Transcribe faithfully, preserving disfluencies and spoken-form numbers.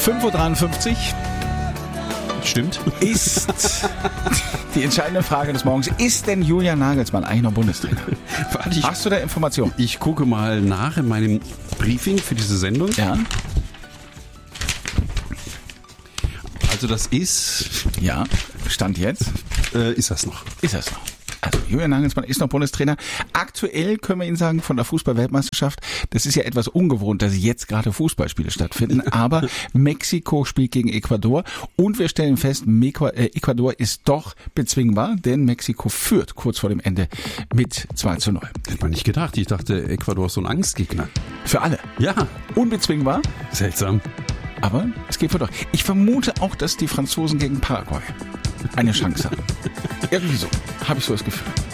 fünf Uhr dreiundfünfzig Stimmt. ist die entscheidende Frage des Morgens. Ist denn Julian Nagelsmann eigentlich noch Bundestrainer? Warte, ich, Hast du da Informationen? ich gucke mal nach in meinem Briefing für diese Sendung. Ja. Also das ist, Ja, Stand jetzt. äh, ist das noch. Ist das noch? Also Julian Nagelsmann ist noch Bundestrainer. Aktuell können wir Ihnen sagen, von der Fußball-Weltmeisterschaft, das ist ja etwas ungewohnt, dass jetzt gerade Fußballspiele stattfinden, aber Mexiko spielt gegen Ecuador und wir stellen fest, Meko- äh, Ecuador ist doch bezwingbar, denn Mexiko führt kurz vor dem Ende mit zwei zu null. Hätte man nicht gedacht. Ich dachte, Ecuador ist so ein Angstgegner. Für alle. Ja, Unbezwingbar, seltsam. aber es geht wohl doch. Ich vermute auch, dass die Franzosen gegen Paraguay eine Chance haben. Irgendwie so, habe ich so das Gefühl.